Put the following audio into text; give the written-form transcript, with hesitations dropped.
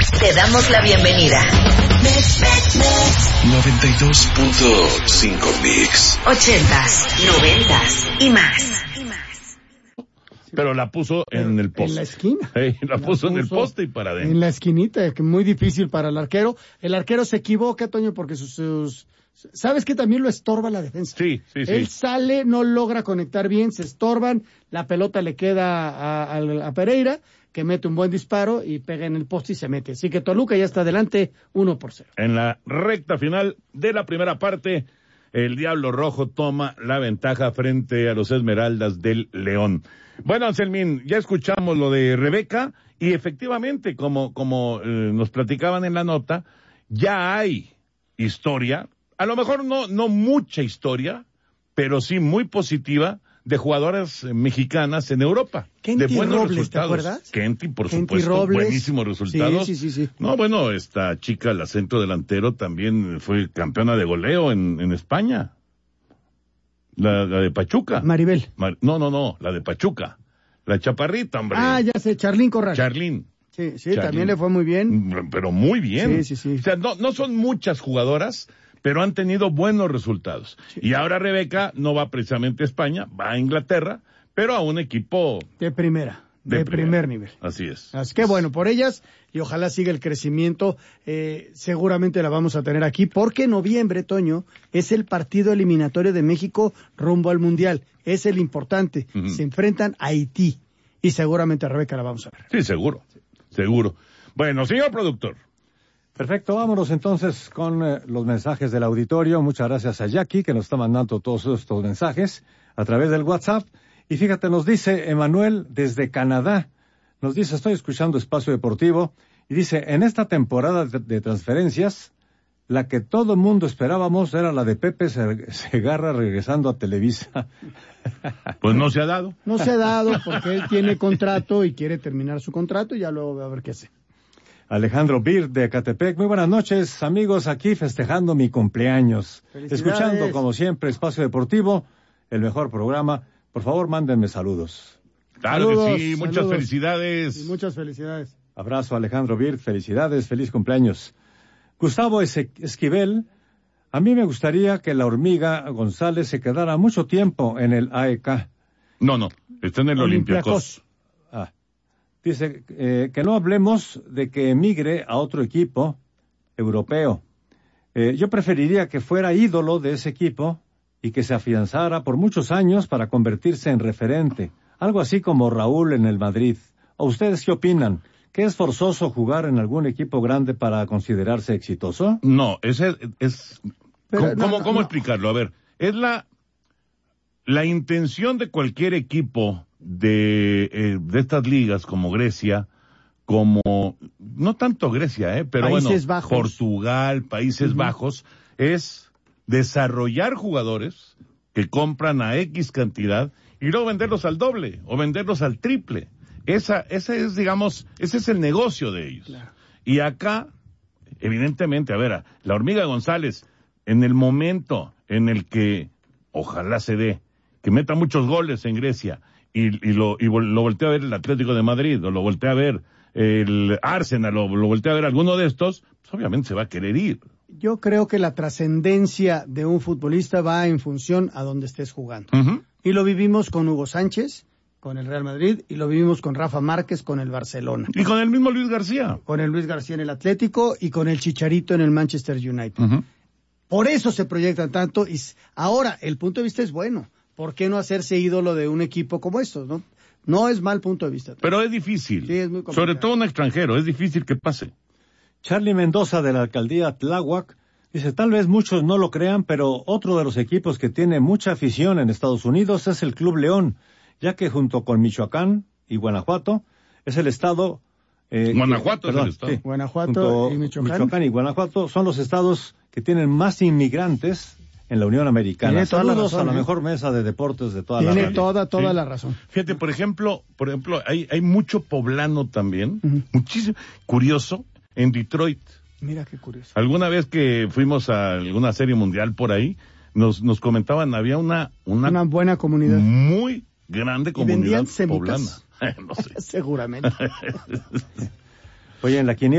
Te damos la bienvenida. 92.5 Mix. 80s, 90s y más. Pero la puso en el poste. En la esquina. La puso en el poste y para adentro. En la esquinita, que muy difícil para el arquero. El arquero se equivoca, Toño, porque sus ¿sabes qué? También lo estorba la defensa. Sí. Él sale, no logra conectar bien, se estorban, la pelota le queda a Pereira, que mete un buen disparo y pega en el poste y se mete. Así que Toluca ya está adelante 1-0. En la recta final de la primera parte, el Diablo Rojo toma la ventaja frente a los Esmeraldas del León. Bueno, Anselmín, ya escuchamos lo de Rebeca y efectivamente, como nos platicaban en la nota, ya hay historia, a lo mejor no mucha historia, pero sí muy positiva, de jugadoras mexicanas en Europa. Kenty de buenos Robles, resultados. ¿te acuerdas? Kenty, por Kenty supuesto, Robles. buenísimos resultados. Sí. No, bueno, esta chica, la centro delantero, también fue campeona de goleo en España. La de Pachuca. Maribel. No, la de Pachuca. La chaparrita, hombre. Ah, ya sé, Charlín Corral. Charlín. Sí, también le fue muy bien. Pero muy bien. Sí. O sea, no son muchas jugadoras, pero han tenido buenos resultados. Sí. Y ahora Rebeca no va precisamente a España, va a Inglaterra, pero a un equipo de primera. De primer nivel. Así es. Así que bueno, por ellas, y ojalá siga el crecimiento, seguramente la vamos a tener aquí, porque en noviembre, Toño, es el partido eliminatorio de México rumbo al Mundial. Es el importante. Uh-huh. Se enfrentan a Haití, y seguramente a Rebeca la vamos a ver. Sí, seguro. Bueno, señor productor. Perfecto, vámonos entonces con los mensajes del auditorio. Muchas gracias a Jackie, que nos está mandando todos estos mensajes a través del WhatsApp. Y fíjate, nos dice Emanuel desde Canadá, nos dice, estoy escuchando Espacio Deportivo, y dice, en esta temporada de transferencias, la que todo el mundo esperábamos era la de Pepe Segarra regresando a Televisa. Pues no se ha dado. No se ha dado porque él tiene contrato y quiere terminar su contrato y ya luego va a ver qué hace. Alejandro Bir de Ecatepec, muy buenas noches, amigos, aquí festejando mi cumpleaños. Escuchando, como siempre, Espacio Deportivo, el mejor programa. Por favor, mándenme saludos. Claro que sí, muchas felicidades. Y muchas felicidades. Abrazo, Alejandro Bir, felicidades, feliz cumpleaños. Gustavo Esquivel, a mí me gustaría que la Hormiga González se quedara mucho tiempo en el AEK. No, está en el Olympiacos. Dice que no hablemos de que emigre a otro equipo europeo. Yo preferiría que fuera ídolo de ese equipo y que se afianzara por muchos años para convertirse en referente. Algo así como Raúl en el Madrid. ¿O ustedes qué opinan? ¿Que es forzoso jugar en algún equipo grande para considerarse exitoso? No, ese es... ¿Cómo explicarlo? A ver, es la intención de cualquier equipo de estas ligas como Grecia, como... No tanto Grecia, pero Países bueno, Bajos. Portugal, Países Bajos, es desarrollar jugadores que compran a X cantidad y luego venderlos al doble o venderlos al triple. Ese es el negocio de ellos. Claro. Y acá, evidentemente, a ver, la Hormiga González, en el momento en el que, ojalá se dé, que meta muchos goles en Grecia y lo voltea a ver el Atlético de Madrid, o lo voltea a ver el Arsenal, o lo voltea a ver alguno de estos, pues obviamente se va a querer ir. Yo creo que la trascendencia de un futbolista va en función a donde estés jugando. Uh-huh. Y lo vivimos con Hugo Sánchez, con el Real Madrid, y lo vivimos con Rafa Márquez, con el Barcelona. Y con el mismo Luis García. Con el Luis García en el Atlético y con el Chicharito en el Manchester United. Uh-huh. Por eso se proyectan tanto. Y ahora, el punto de vista es bueno. ¿Por qué no hacerse ídolo de un equipo como estos, no? No es mal punto de vista. Pero es difícil. Sí, es muy complicado. Sobre todo un extranjero, es difícil que pase. Charlie Mendoza de la alcaldía Tláhuac dice, tal vez muchos no lo crean, pero otro de los equipos que tiene mucha afición en Estados Unidos es el Club León, ya que junto con Michoacán y Guanajuato es el estado... Guanajuato es el estado. Sí, Guanajuato y Michoacán y Guanajuato son los estados que tienen más inmigrantes en la Unión Americana. Tiene toda Saludos la razón, a la mejor mesa de deportes de toda la Tiene radio. toda la razón. Fíjate, por ejemplo, hay mucho poblano también, muchísimo, curioso, en Detroit. Mira qué curioso. Alguna vez que fuimos a alguna serie mundial por ahí, nos comentaban, había una buena comunidad. Muy grande comunidad poblana. No sé. Seguramente. Oye, en la quiniela